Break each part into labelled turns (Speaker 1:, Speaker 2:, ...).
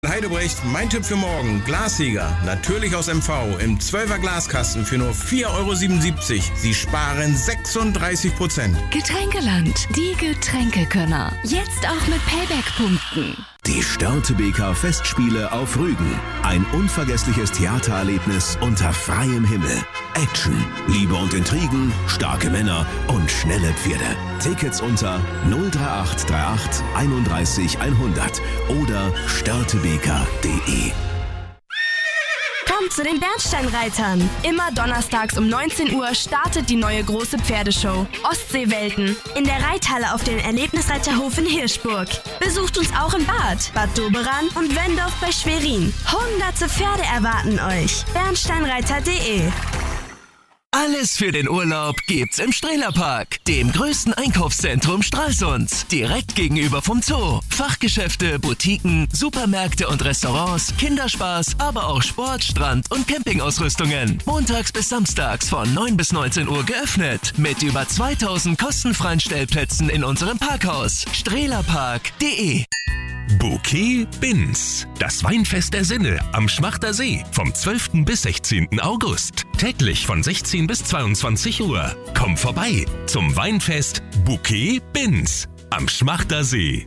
Speaker 1: Heidebrecht, mein Tipp für morgen. Glassieger, natürlich aus MV, im 12er Glaskasten für nur 4,77 €. Sie sparen 36%.
Speaker 2: Getränkeland, die Getränkekönner. Jetzt auch mit Payback-Punkten.
Speaker 3: Die Störtebeker Festspiele auf Rügen. Ein unvergessliches Theatererlebnis unter freiem Himmel. Action, Liebe und Intrigen, starke Männer und schnelle Pferde. Tickets unter 03838 31 100 oder störtebeker.de.
Speaker 4: Kommt zu den Bernsteinreitern. Immer donnerstags um 19 Uhr startet die neue große Pferdeshow Ostseewelten in der Reithalle auf dem Erlebnisreiterhof in Hirschburg. Besucht uns auch in Bad Doberan und Wendorf bei Schwerin. Hunderte Pferde erwarten euch. Bernsteinreiter.de.
Speaker 5: Alles für den Urlaub gibt's im Strehlerpark, dem größten Einkaufszentrum Stralsunds. Direkt gegenüber vom Zoo. Fachgeschäfte, Boutiquen, Supermärkte und Restaurants, Kinderspaß, aber auch Sport, Strand und Campingausrüstungen. Montags bis samstags von 9 bis 19 Uhr geöffnet. Mit über 2000 kostenfreien Stellplätzen in unserem Parkhaus. Strehlerpark.de.
Speaker 6: Bouquet Binz. Das Weinfest der Sinne am Schmachter See vom 12. bis 16. August. Täglich von 16 bis 22 Uhr. Komm vorbei zum Weinfest Bouquet Binz am Schmachter See.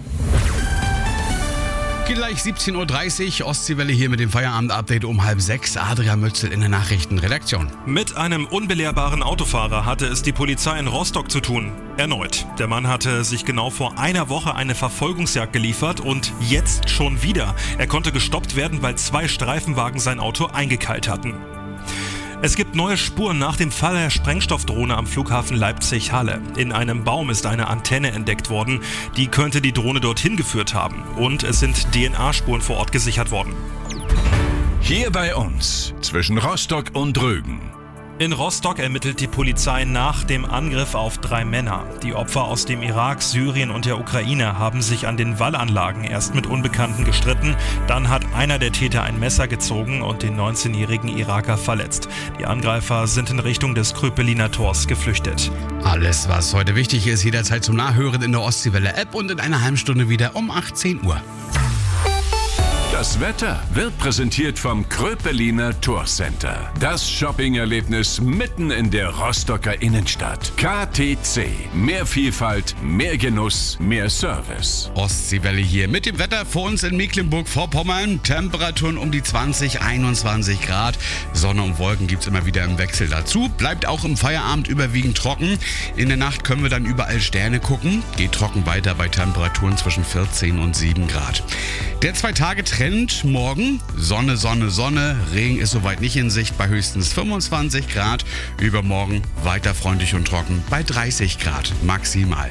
Speaker 7: Gleich 17:30 Uhr, Ostseewelle hier mit dem Feierabend-Update um 5:30. Adrian Mützel in der Nachrichtenredaktion.
Speaker 8: Mit einem unbelehrbaren Autofahrer hatte es die Polizei in Rostock zu tun. Erneut. Der Mann hatte sich genau vor einer Woche eine Verfolgungsjagd geliefert und jetzt schon wieder. Er konnte gestoppt werden, weil 2 Streifenwagen sein Auto eingekeilt hatten. Es gibt neue Spuren nach dem Fall der Sprengstoffdrohne am Flughafen Leipzig-Halle. In einem Baum ist eine Antenne entdeckt worden, die könnte die Drohne dorthin geführt haben. Und es sind DNA-Spuren vor Ort gesichert worden.
Speaker 9: Hier bei uns, zwischen Rostock und Rügen.
Speaker 8: In Rostock ermittelt die Polizei nach dem Angriff auf 3 Männer. Die Opfer aus dem Irak, Syrien und der Ukraine haben sich an den Wallanlagen erst mit Unbekannten gestritten. Dann hat einer der Täter ein Messer gezogen und den 19-jährigen Iraker verletzt. Die Angreifer sind in Richtung des Kröpeliner Tors geflüchtet.
Speaker 7: Alles, was heute wichtig ist, jederzeit zum Nachhören in der Ostseewelle-App und in einer halben Stunde wieder um 18 Uhr.
Speaker 9: Das Wetter wird präsentiert vom Kröpeliner Torcenter. Das Shopping-Erlebnis mitten in der Rostocker Innenstadt. KTC. Mehr Vielfalt, mehr Genuss, mehr Service.
Speaker 7: Ostseewelle hier mit dem Wetter vor uns in Mecklenburg-Vorpommern. Temperaturen um die 20, 21 Grad. Sonne und Wolken gibt's immer wieder im Wechsel dazu. Bleibt auch im Feierabend überwiegend trocken. In der Nacht können wir dann überall Sterne gucken. Geht trocken weiter bei Temperaturen zwischen 14 und 7 Grad. Der 2-Tage-Trend morgen. Sonne, Sonne, Sonne. Regen ist soweit nicht in Sicht bei höchstens 25 Grad. Übermorgen weiter freundlich und trocken bei 30 Grad maximal.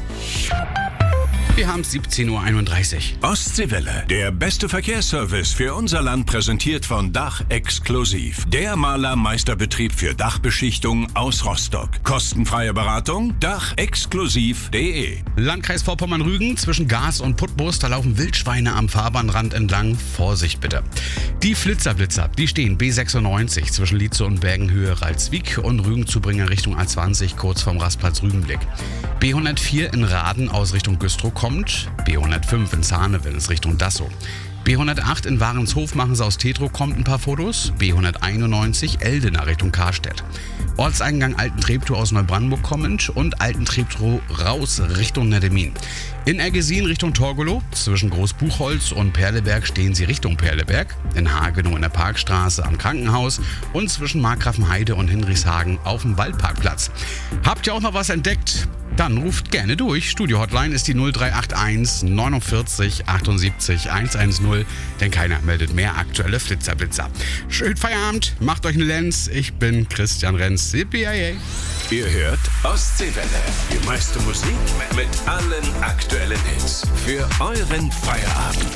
Speaker 7: Wir haben 17:31 Uhr.
Speaker 9: Ostseewelle, der beste Verkehrsservice für unser Land, präsentiert von Dach Exklusiv. Der Malermeisterbetrieb für Dachbeschichtung aus Rostock. Kostenfreie Beratung, dachexklusiv.de.
Speaker 7: Landkreis Vorpommern-Rügen, zwischen Gas und Putbus, da laufen Wildschweine am Fahrbahnrand entlang. Vorsicht bitte. Die Flitzerblitzer, die stehen B96 zwischen Lietze und Bergenhöhe, Ralswiek und Rügen-Zubringer Richtung A20, kurz vorm Rastplatz Rügenblick. B104 in Raden aus Richtung Güstrow kommt, B105 in Zahnewitz Richtung Dassow. B108 in Warenshof machen sie aus Tetro, kommt ein paar Fotos. B191 Eldena Richtung Karstedt. Ortseingang Altentreptow aus Neubrandenburg kommend und Altentreptow raus Richtung Nettemin. In Ergesin Richtung Torgelow, zwischen Großbuchholz und Perleberg stehen sie Richtung Perleberg. In Hagenow in der Parkstraße am Krankenhaus und zwischen Markgrafenheide und Hinrichshagen auf dem Waldparkplatz. Habt ihr auch noch was entdeckt? Dann ruft gerne durch. Studio-Hotline ist die 0381 49 78 110, denn keiner meldet mehr aktuelle Flitzerblitzer. Schönen Feierabend, macht euch eine Lenz. Ich bin Christian Renz. Yippie-yay.
Speaker 9: Ihr hört Ostseewelle. Die meiste Musik mit allen aktuellen Hits. Für euren Feierabend.